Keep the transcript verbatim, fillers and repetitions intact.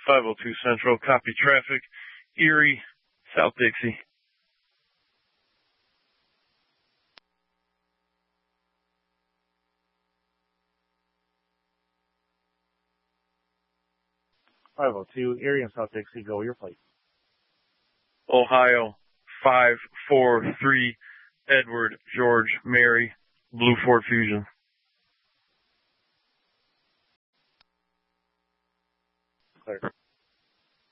five oh two Central, copy traffic, Erie, South Dixie. five oh two, Erie and South Dixie, go your plate. Ohio, five four three, Edward, George, Mary, Blue Ford Fusion.